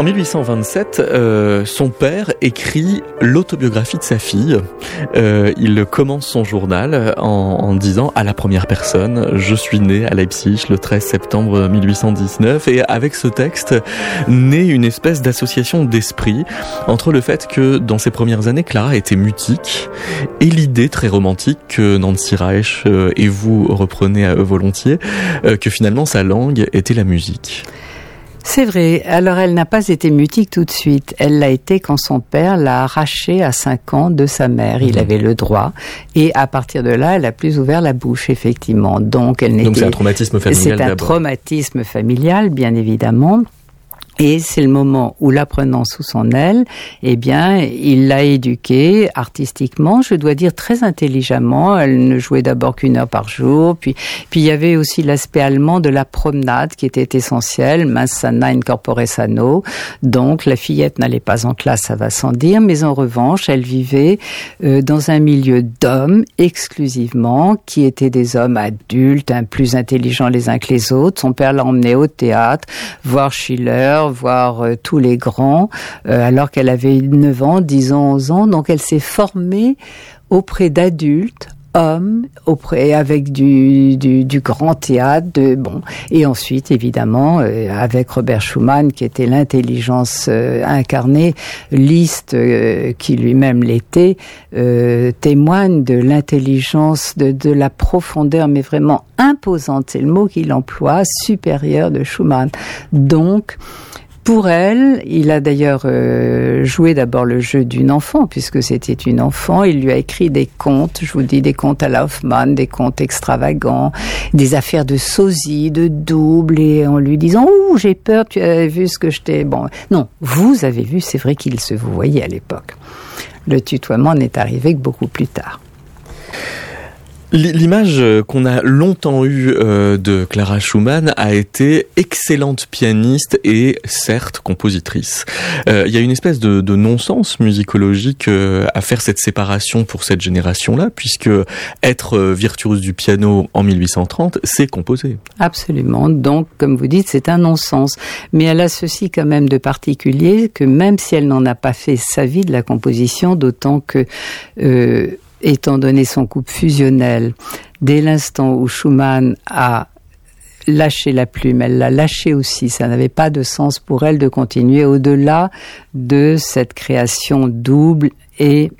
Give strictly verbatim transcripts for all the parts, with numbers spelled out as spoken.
En mille huit cent vingt-sept, euh, son père écrit l'autobiographie de sa fille. Euh, il commence son journal en, en disant à la première personne « Je suis né à Leipzig le treize septembre mille huit cent dix-neuf » et avec ce texte naît une espèce d'association d'esprit entre le fait que dans ses premières années, Clara était mutique et l'idée très romantique que Nancy Reich euh, et vous reprenez à eux volontiers, euh, que finalement sa langue était la musique. C'est vrai. Alors, elle n'a pas été mutique tout de suite. Elle l'a été quand son père l'a arrachée à cinq ans de sa mère. Il mmh. avait le droit. Et à partir de là, elle a plus ouvert la bouche, effectivement. Donc, elle n'était... Donc, c'est un traumatisme familial C'est un d'abord. traumatisme familial, bien évidemment. Et c'est le moment où, la prenant sous son aile, eh bien, il l'a éduquée artistiquement, je dois dire très intelligemment. Elle ne jouait d'abord qu'une heure par jour. Puis, puis il y avait aussi l'aspect allemand de la promenade qui était essentiel. Mens sana in corpore sano. Donc, la fillette n'allait pas en classe, ça va sans dire. Mais en revanche, elle vivait euh, dans un milieu d'hommes exclusivement, qui étaient des hommes adultes, hein, plus intelligents les uns que les autres. Son père l'a emmenée au théâtre, voir Schiller, voir euh, tous les grands, euh, alors qu'elle avait neuf ans, dix ans, onze ans. Donc, elle s'est formée auprès d'adultes, hommes, auprès, avec du, du, du grand théâtre, de, bon. Et ensuite, évidemment, euh, avec Robert Schumann, qui était l'intelligence euh, incarnée, Liszt, euh, qui lui-même l'était, euh, témoigne de l'intelligence, de, de la profondeur, mais vraiment imposante, c'est le mot qu'il emploie, supérieure de Schumann. Donc, pour elle, il a d'ailleurs euh, joué d'abord le jeu d'une enfant, puisque c'était une enfant. Il lui a écrit des contes, je vous dis, des contes à la Hoffmann, des contes extravagants, des affaires de sosie, de double, et en lui disant « Ouh, j'ai peur, tu as vu ce que je t'ai... » Bon, non, vous avez vu, c'est vrai qu'il se vous voyait à l'époque. Le tutoiement n'est arrivé que beaucoup plus tard. L'image qu'on a longtemps eue de Clara Schumann a été excellente pianiste et certes compositrice. Euh, il y a une espèce de, de non-sens musicologique à faire cette séparation pour cette génération-là, puisque être virtuose du piano en mille huit cent trente, c'est composer. Absolument. Donc, comme vous dites, c'est un non-sens. Mais elle a ceci quand même de particulier, que même si elle n'en a pas fait sa vie de la composition, d'autant que... Euh, étant donné son couple fusionnel, dès l'instant où Schumann a lâché la plume, elle l'a lâché aussi. Ça n'avait pas de sens pour elle de continuer au-delà de cette création double et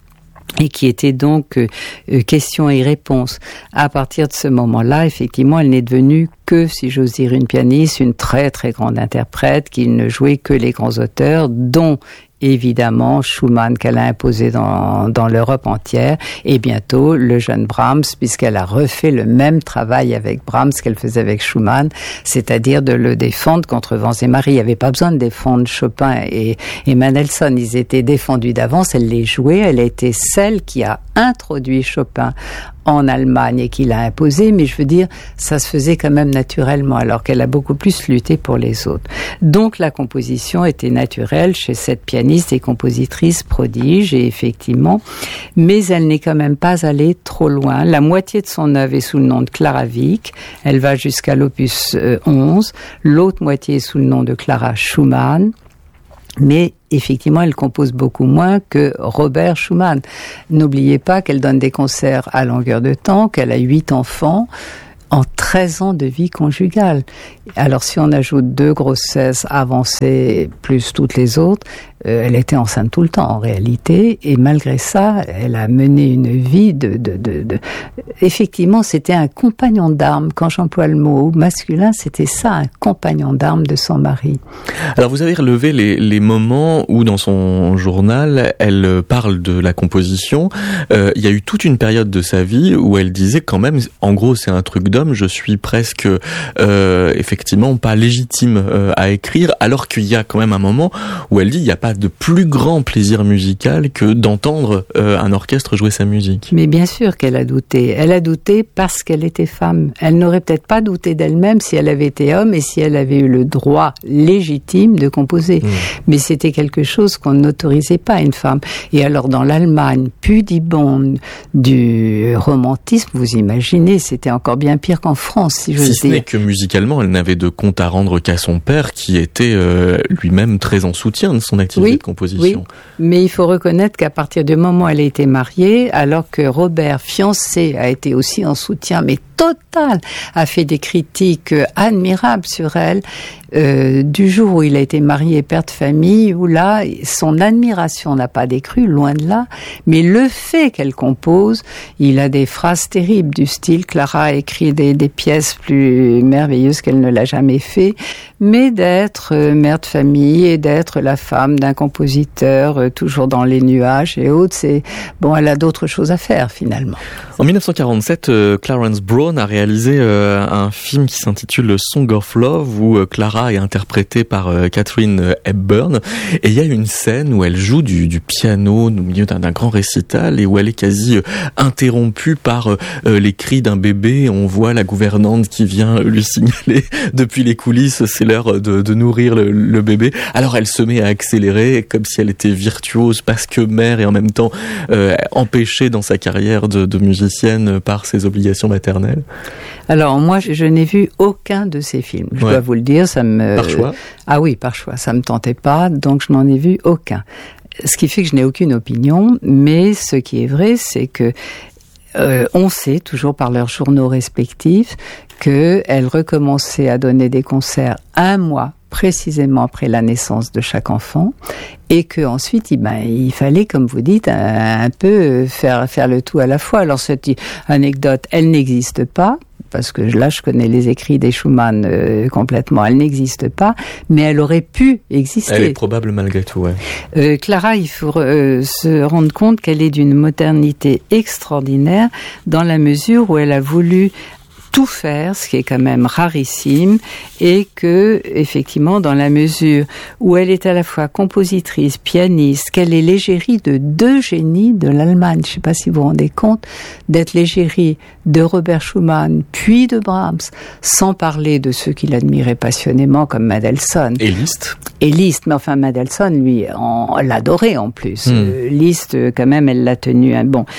et qui était donc euh, question et réponse. À partir de ce moment-là, effectivement, elle n'est devenue que, si j'ose dire, une pianiste, une très très grande interprète, qui ne jouait que les grands auteurs, dont évidemment Schumann, qu'elle a imposé dans, dans l'Europe entière, et bientôt le jeune Brahms, puisqu'elle a refait le même travail avec Brahms qu'elle faisait avec Schumann, c'est-à-dire de le défendre contre vents et marées. Il n'y avait pas besoin de défendre Chopin et, et Mendelssohn, ils étaient défendus d'avance, elle les jouait, elle a été celle qui a introduit Chopin en Allemagne et qui l'a imposé, mais je veux dire, ça se faisait quand même naturellement, alors qu'elle a beaucoup plus lutté pour les autres. Donc la composition était naturelle chez cette pianiste et compositrice prodige, et effectivement, mais elle n'est quand même pas allée trop loin. La moitié de son œuvre est sous le nom de Clara Wieck, elle va jusqu'à l'opus onze, l'autre moitié est sous le nom de Clara Schumann, mais effectivement, elle compose beaucoup moins que Robert Schumann. N'oubliez pas qu'elle donne des concerts à longueur de temps, qu'elle a huit enfants en treize ans de vie conjugale. Alors, si on ajoute deux grossesses avancées plus toutes les autres, euh, elle était enceinte tout le temps en réalité, et malgré ça, elle a mené une vie de... de, de, de... Effectivement, c'était un compagnon d'armes. Quand j'emploie le mot masculin, c'était ça, un compagnon d'armes de son mari. Alors, vous avez relevé les, les moments où, dans son journal, elle parle de la composition. Euh, il y a eu toute une période de sa vie où elle disait quand même, en gros, c'est un truc d'homme, je suis presque, euh, effectivement, pas légitime euh, à écrire, alors qu'il y a quand même un moment où elle dit, il n'y a pas pas de plus grand plaisir musical que d'entendre euh, un orchestre jouer sa musique. Mais bien sûr qu'elle a douté. Elle a douté parce qu'elle était femme. Elle n'aurait peut-être pas douté d'elle-même si elle avait été homme et si elle avait eu le droit légitime de composer. Mmh. Mais c'était quelque chose qu'on n'autorisait pas à une femme. Et alors dans l'Allemagne pudibonde du romantisme, vous imaginez, c'était encore bien pire qu'en France, si je veux dire. Si ce n'est que musicalement, elle n'avait de compte à rendre qu'à son père, qui était euh, lui-même très en soutien de son activité oui, de composition. Oui, mais il faut reconnaître qu'à partir du moment où elle a été mariée, alors que Robert, fiancé, a été aussi en soutien, mais total, a fait des critiques admirables sur elle, euh, du jour où il a été marié et père de famille, où là, son admiration n'a pas décru, loin de là, mais le fait qu'elle compose, il a des phrases terribles du style, Clara a écrit des, des pièces plus merveilleuses qu'elle ne l'a jamais fait, mais d'être euh, mère de famille et d'être la femme d'un compositeur euh, toujours dans les nuages et autres, c'est bon, elle a d'autres choses à faire finalement. En dix-neuf cent quarante-sept, euh, Clarence Brown a réalisé euh, un film qui s'intitule Song of Love, où euh, Clara est interprétée par euh, Katharine Hepburn, et il y a une scène où elle joue du, du piano au milieu d'un, d'un grand récital et où elle est quasi euh, interrompue par euh, les cris d'un bébé. On voit la gouvernante qui vient lui signaler depuis les coulisses, c'est l'heure de, de nourrir le, le bébé. Alors elle se met à accélérer comme si elle était virtuose parce que mère et en même temps euh, empêchée dans sa carrière de, de musicienne par ses obligations maternelles. Alors moi, je, je n'ai vu aucun de ces films. Je ouais. dois vous le dire, ça me... Par choix ? Ah oui, par choix. Ça me tentait pas, donc je n'en ai vu aucun. Ce qui fait que je n'ai aucune opinion, mais ce qui est vrai, c'est que euh, on sait, toujours par leurs journaux respectifs, qu'elles recommençaient à donner des concerts un mois précisément après la naissance de chaque enfant, et que ensuite, eh ben, il fallait, comme vous dites, un, un peu faire faire le tout à la fois. Alors cette anecdote, elle n'existe pas, parce que là, je connais les écrits des Schumann euh, complètement. Elle n'existe pas, mais elle aurait pu exister. Elle est probable malgré tout, ouais. Euh, Clara, il faut euh, se rendre compte qu'elle est d'une modernité extraordinaire dans la mesure où elle a voulu tout faire, ce qui est quand même rarissime, et que, effectivement, dans la mesure où elle est à la fois compositrice, pianiste, qu'elle est l'égérie de deux génies de l'Allemagne. Je ne sais pas si vous vous rendez compte d'être l'égérie de Robert Schumann, puis de Brahms, sans parler de ceux qui l'admiraient passionnément, comme Mendelssohn. Et Liszt. Et Liszt, mais enfin Mendelssohn, lui, on l'adorait en plus. Mmh. Euh, Liszt, quand même, elle l'a tenu un bon.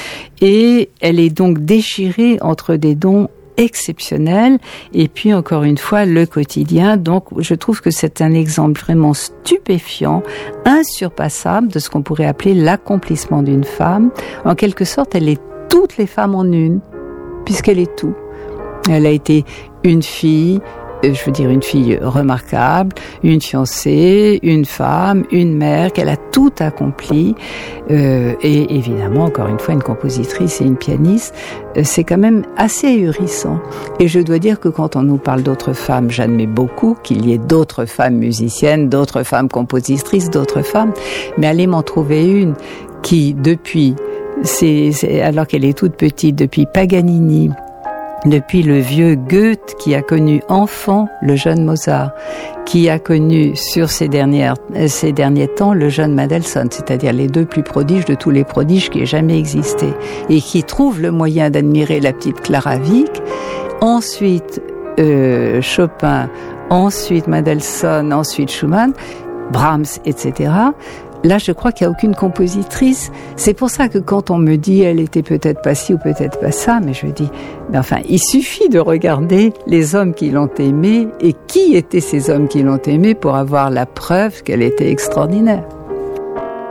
Et elle est donc déchirée entre des dons exceptionnel, et puis encore une fois le quotidien. Donc je trouve que c'est un exemple vraiment stupéfiant, insurpassable de ce qu'on pourrait appeler l'accomplissement d'une femme. En quelque sorte, elle est toutes les femmes en une, puisqu'elle est tout. Elle a été une fille, je veux dire une fille remarquable, une fiancée, une femme, une mère, qu'elle a tout accompli, euh, et évidemment, encore une fois, une compositrice et une pianiste. Euh, c'est quand même assez ahurissant. Et je dois dire que quand on nous parle d'autres femmes, j'admets beaucoup qu'il y ait d'autres femmes musiciennes, d'autres femmes compositrices, d'autres femmes, mais allez m'en trouver une qui, depuis, c'est, c'est, alors qu'elle est toute petite, depuis Paganini, depuis le vieux Goethe qui a connu enfant le jeune Mozart, qui a connu sur ces, dernières, ces derniers temps le jeune Mendelssohn, c'est-à-dire les deux plus prodiges de tous les prodiges qui aient jamais existé, et qui trouve le moyen d'admirer la petite Clara Wieck, ensuite euh, Chopin, ensuite Mendelssohn, ensuite Schumann, Brahms, et cetera. Là, je crois qu'il n'y a aucune compositrice. C'est pour ça que quand on me dit elle était peut-être pas ci ou peut-être pas ça, mais je dis, mais enfin, il suffit de regarder les hommes qui l'ont aimée et qui étaient ces hommes qui l'ont aimée pour avoir la preuve qu'elle était extraordinaire.